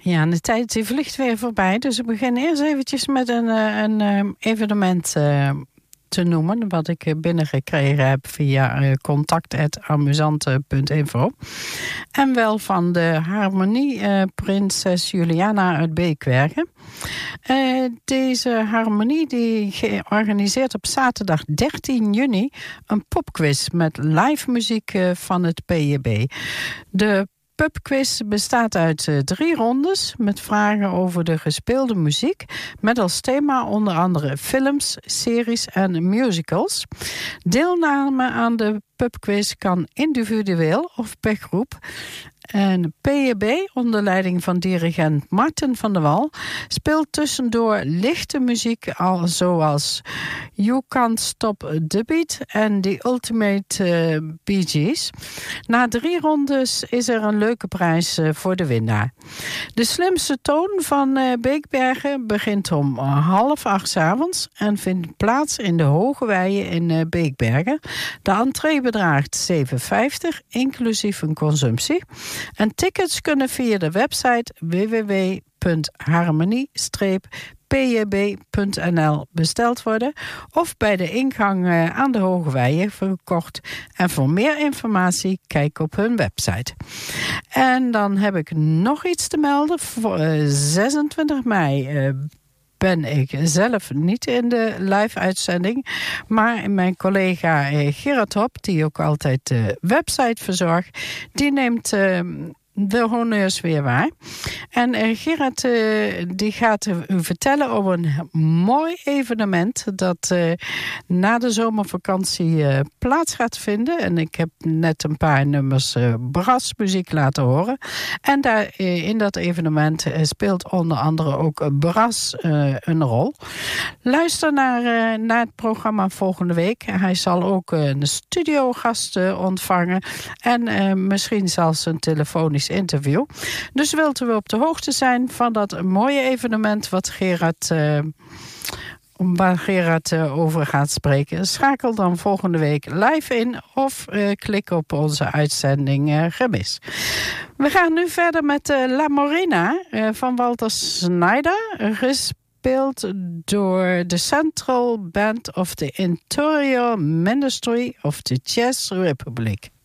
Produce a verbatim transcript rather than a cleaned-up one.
Ja, en de tijd die vliegt weer voorbij. Dus we beginnen eerst eventjes met een, een evenement uh, te noemen, wat ik binnengekregen heb via uh, contact at amusante punt info. En wel van de harmonie uh, Prinses Juliana uit Beekbergen. Uh, deze harmonie die georganiseerd op zaterdag dertien juni een popquiz met live muziek uh, van het P J B. De pubquiz bestaat uit uh, drie rondes met vragen over de gespeelde muziek, met als thema onder andere films, series en musicals. Deelname aan de pubquiz kan individueel of per groep. En P J B, onder leiding van dirigent Martin van der Wal, speelt tussendoor lichte muziek al zoals You Can't Stop the Beat en The Ultimate uh, Bee Gees. Na drie rondes is er een leuke prijs uh, voor de winnaar. De slimste toon van uh, Beekbergen begint om uh, half acht 's avonds en vindt plaats in de Hoge Weien in uh, Beekbergen. De entree bedraagt zeven vijftig, inclusief een consumptie. En tickets kunnen via de website w w w punt harmonie p j b punt n l besteld worden of bij de ingang uh, aan de Hoge Weien verkocht. En voor meer informatie kijk op hun website. En dan heb ik nog iets te melden. Voor uh, zesentwintig mei uh, ben ik zelf niet in de live-uitzending, maar mijn collega uh, Gerard Hop, die ook altijd de website verzorgt, die neemt Uh, de honneurs weer waar. En uh, Gerard uh, die gaat u vertellen over een mooi evenement dat uh, na de zomervakantie uh, plaats gaat vinden. En ik heb net een paar nummers uh, brassmuziek laten horen. En daar uh, in dat evenement uh, speelt onder andere ook uh, brass uh, een rol. Luister naar, uh, naar het programma volgende week. Hij zal ook uh, een studiogast uh, ontvangen en uh, misschien zelfs een telefonisch interview. Dus wilt u op de hoogte zijn van dat mooie evenement wat Gerard, uh, waar Gerard uh, over gaat spreken, schakel dan volgende week live in of uh, klik op onze uitzending uh, gemis. We gaan nu verder met uh, La Morena uh, van Walter Snyder, gespeeld door de Central Band of the Interior Ministry of the Czech Republic.